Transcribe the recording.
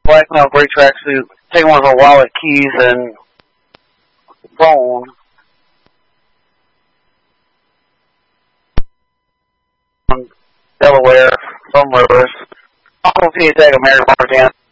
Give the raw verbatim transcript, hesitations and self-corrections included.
blackmail gray tracksuit, taking one of her wallet, keys, and phone. Delaware, from Rivers. Also see a tag of Mary Martin.